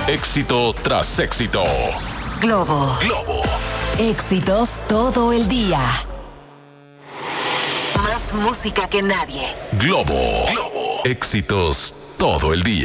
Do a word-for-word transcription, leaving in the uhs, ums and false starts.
Éxito tras éxito. Globo. Globo. Éxitos todo el día. Más música que nadie. Globo. Globo. Éxitos todo el día.